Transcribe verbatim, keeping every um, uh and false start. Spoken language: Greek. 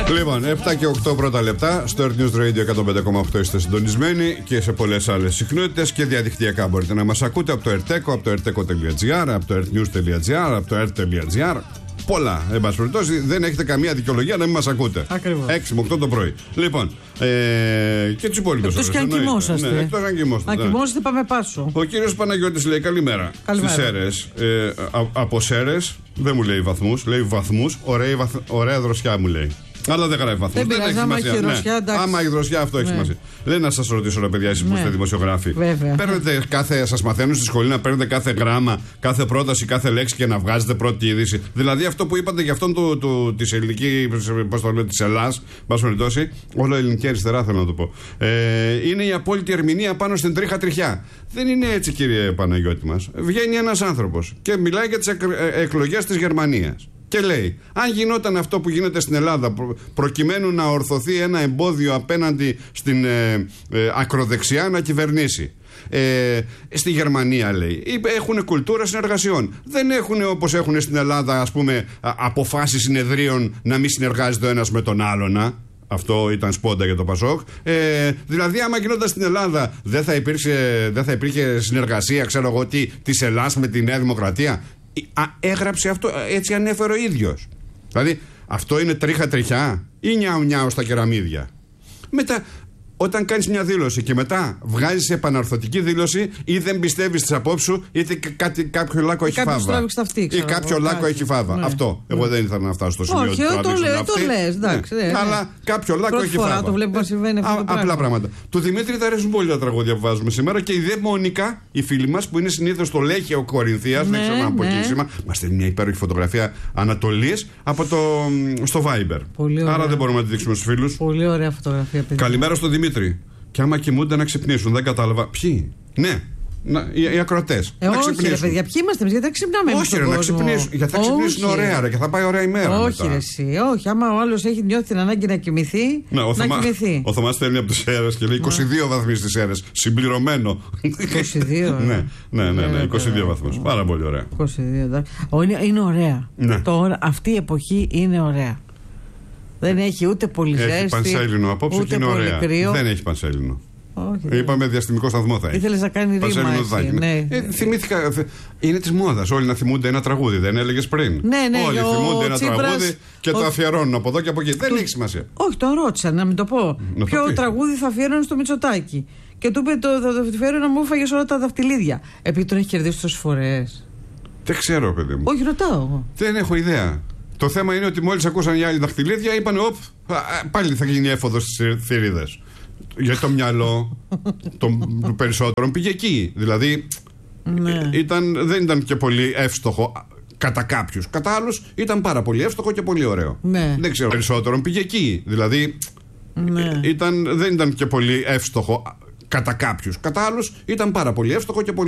Λοιπόν, επτά και οκτώ πρώτα λεπτά στο Earth News Radio εκατόν πέντε κόμμα οκτώ είστε συντονισμένοι και σε πολλές άλλες συχνότητες και διαδικτυακά μπορείτε να μας ακούτε από το Erteco, από το erteco.gr, από το earthnews.gr, από το earth.gr. Πολλά, εν πάση περιπτώσει, δεν έχετε καμία δικαιολογία να μην μας ακούτε. Ακριβώς. έξι με οκτώ το πρωί. Λοιπόν, ε, και τους υπόλοιπους. Εκτός και αν κοιμόσαστε. Ναι, εκτός αν κοιμόσαστε. Αν κοιμόσαστε, πάμε πάσο. Ο κύριος Παναγιώτης λέει καλημέρα. Καλημέρα. Στις Σέρρες. Ε, α, από Σέρρες, δεν μου λέει βαθμούς, λέει βαθμούς. Ωραία, βαθ, ωραία δροσιά μου λέει. Αλλά δεν γράφει βαθμούς. Δεν πειράζει, άμα έχει δροσιά, ναι. εντάξει. Άμα έχει δροσιά, αυτό έχει ναι. σημασία. Λέει να σας ρωτήσω, ρε παιδιά, εσείς που ναι. είστε δημοσιογράφοι. Βέβαια. Παίρνετε κάθε, σας μαθαίνουν στη σχολή να παίρνετε κάθε γράμμα, κάθε πρόταση, κάθε λέξη και να βγάζετε πρώτη είδηση. Δηλαδή αυτό που είπατε για αυτόν το, το, της ελληνική, πώς το λέω, της Ελλάς, πάση περιπτώσει, όλο ελληνική αριστερά θέλω να το πω. Ε, είναι η απόλυτη ερμηνεία πάνω στην τρίχα τριχιά. Δεν είναι έτσι, κύριε Παναγιώτη μας. Βγαίνει ένας άνθρωπος και μιλάει για τις εκλογές της Γερμανίας. Και λέει, αν γινόταν αυτό που γίνεται στην Ελλάδα προ, προκειμένου να ορθωθεί ένα εμπόδιο απέναντι στην ε, ε, ακροδεξιά να κυβερνήσει. Ε, στη Γερμανία, λέει, έχουν κουλτούρα συνεργασιών. Δεν έχουν όπως έχουν στην Ελλάδα, ας πούμε, αποφάσεις συνεδρίων να μην συνεργάζεται ο ένας με τον άλλον. Αυτό ήταν σπόντα για το Πασόκ. Ε, δηλαδή, άμα γινόταν στην Ελλάδα, δεν θα, υπήρξε, δεν θα υπήρχε συνεργασία, ξέρω εγώ τι, της Ελλάς με τη Νέα Δημοκρατία. Α, έγραψε αυτό, έτσι ανέφερε ο ίδιος. Δηλαδή, αυτό είναι τρίχα τριχιά ή νιάου νιάου στα κεραμίδια. Μετά, όταν κάνεις μια δήλωση και μετά βγάζεις επαναρθωτική δήλωση ή δεν πιστεύεις τις απόψεις σου, είτε κάτι, κάποιο λάκκο έχει φάβα. Ή κάποιο λάκκο έχει φάβα. Ναι. Αυτό. Εγώ ναι. δεν ήθελα να φτάσω στο σημείο Όχι, του το, λέ, το λες, εντάξει. Ναι. Ναι. Αλλά κάποιο λάκκο Πρώτη έχει φορά φάβα. Το βλέπω να συμβαίνει αυτό. Α, το απλά πράγμα. πράγματα. Του Δημήτρη τα αρέσουν πολύ τα τραγούδια που βάζουμε σήμερα και η Δε Μόνικα, η φίλη μας που είναι συνήθως στο Λέχειο Κορινθίας, ναι, δεν ξέρω από ναι. εκεί σήμα, μας στέλνει μια υπέροχη φωτογραφία Ανατολής από το, στο Viber. Άρα δεν μπορούμε να τη δείξουμε στους φίλους. Πολύ ωραία φωτογραφία, παιδιά. Καλημέρα στον Δημήτρη. Και άμα κοιμούνται να ξυπνήσουν, δεν κατάλαβα. Ποιοι? Ναι, να, οι, οι ακροατές. Ε, να όχι, ξυπνήσουν. Ρε παιδιά, ποιοι είμαστε εμείς, γιατί δεν ξυπνάμε εμείς. Όχι, ρε, να ξυπνήσουν. Γιατί θα ξυπνήσουν όχι. ωραία, ρε, και θα πάει ωραία ημέρα. Όχι, μετά. ρε, εσύ. Όχι, άμα ο άλλος έχει νιώθει την ανάγκη να κοιμηθεί. Ναι, ο να Θωμά, κοιμηθεί. Ο Θωμάς στέλνει από τις Σέρρες και λέει είκοσι δύο βαθμοί στις Σέρρες. Συμπληρωμένο. είκοσι δύο. ναι, ναι, ναι, ναι, είκοσι δύο βαθμούς. Πάρα πολύ ωραία. είκοσι δύο, είναι, είναι ωραία. Ναι. Τώρα, αυτή η εποχή είναι ωραία. Δεν έχει ούτε πολύ ζέστη. Έχει πανσέλινο απόψε και είναι ωραία. Κρύο. Δεν έχει πανσέλινο. Όχι, Είπαμε διαστημικό σταθμό θα έχει. Ήθελες να κάνει ρήμα εσύ, ναι. ε, θυμήθηκα, είναι της μόδας όλοι να θυμούνται ένα τραγούδι, δεν έλεγες πριν? Ναι, ναι, όλοι ο θυμούνται ένα Τσίπρας, τραγούδι και ο... το αφιερώνουν από εδώ και από εκεί. Του... Δεν έχει σημασία. Όχι, τον ρώτησα να μην το πω. Να Ποιο το τραγούδι θα αφιέρωνε στο Μητσοτάκι. Και του είπε το, θα το φέρω να μου φάγες όλα τα δαχτυλίδια. Επειδή τον έχει κερδίσει τόσες φορές. Δεν ξέρω, παιδί μου. Όχι, ρωτάω εγώ. Δεν έχω ιδέα. Το θέμα είναι ότι μόλις ακούσαν οι άλλοι δαχτυλίδια είπαν οπ, πάλι θα γίνει έφοδος στις θηρίδες. Γιατί το μυαλό των περισσότερων πήγε εκεί. Δηλαδή ναι. ήταν, δεν ήταν και πολύ εύστοχο κατά κάποιους. Κατά άλλους ήταν πάρα πολύ εύστοχο και πολύ ωραίο. Ναι. Δεν ξέρω, περισσότερων πήγε εκεί. Δηλαδή ναι. ήταν, δεν ήταν και πολύ εύστοχο κατά κάποιους. Κατά άλλους ήταν πάρα πολύ εύστοχο και πολύ